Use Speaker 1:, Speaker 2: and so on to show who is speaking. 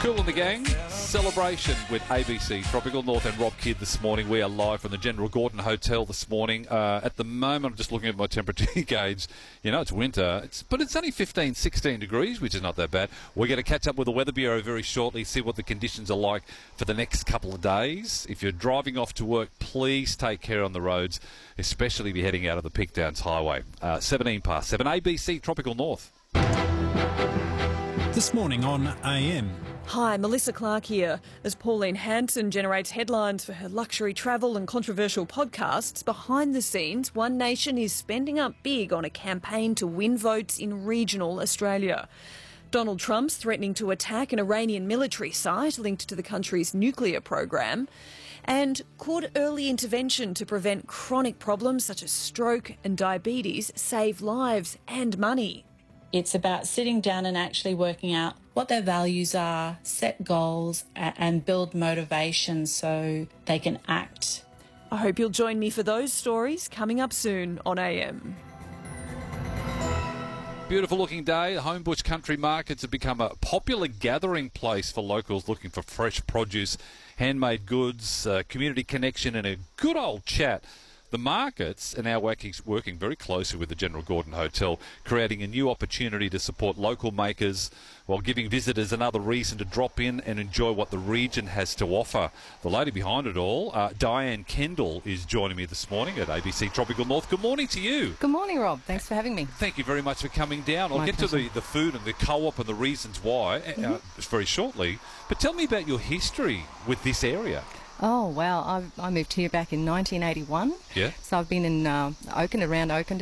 Speaker 1: Cool in the Gang, celebration with ABC Tropical North and Rob Kidd this morning. We are live from the General Gordon Hotel this morning. At the moment, I'm just looking at my temperature gauge. You know, it's winter, but it's only 15, 16 degrees, which is not that bad. We're going to catch up with the Weather Bureau very shortly, see what the conditions are like for the next couple of days. If you're driving off to work, please take care on the roads, especially if you're heading out of the Peak Downs Highway. 17 past 7, ABC Tropical North.
Speaker 2: This morning on AM.
Speaker 3: Hi, Melissa Clark here. As Pauline Hanson generates headlines for her luxury travel and controversial podcasts, behind the scenes, One Nation is spending up big on a campaign to win votes in regional Australia. Donald Trump's threatening to attack an Iranian military site linked to the country's nuclear program. And could early intervention to prevent chronic problems such as stroke and diabetes save lives and money?
Speaker 4: It's about sitting down and actually working out what their values are, set goals, and build motivation so they can act.
Speaker 3: I hope you'll join me for those stories coming up soon on AM.
Speaker 1: Beautiful looking day. The Homebush Country Markets have become a popular gathering place for locals looking for fresh produce, handmade goods, community connection and a good old chat. The markets are now working very closely with the General Gordon Hotel, creating a new opportunity to support local makers while giving visitors another reason to drop in and enjoy what the region has to offer. The lady behind it all, Diane Kendall, is joining me this morning at ABC Tropical North. Good morning to you.
Speaker 5: Good morning, Rob. Thanks for having me.
Speaker 1: Thank you very much for coming down. I'll
Speaker 5: My
Speaker 1: get
Speaker 5: pleasure.
Speaker 1: to the food and the co-op and the reasons why very shortly. But tell me about your history with this area.
Speaker 5: Oh, wow. I moved here back in 1981.
Speaker 1: Yeah.
Speaker 5: So I've been in Oaken, around Oaken,